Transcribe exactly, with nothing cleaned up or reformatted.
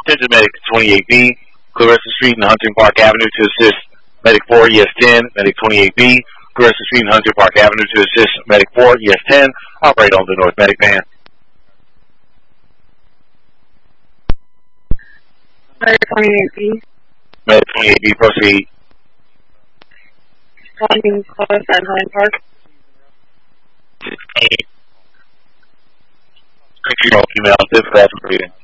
Attention Medic twenty-eight B, Clarissa Street and Huntington Park Avenue to assist Medic four, E S ten, Medic twenty-eight B, Clarissa Street and Huntington Park Avenue to assist Medic four, E S ten, operate on the North Medic van. Medic twenty-eight B. Medic twenty-eight B, proceed. Calling close at Huntington Park. Thank you. Female, this is breathing.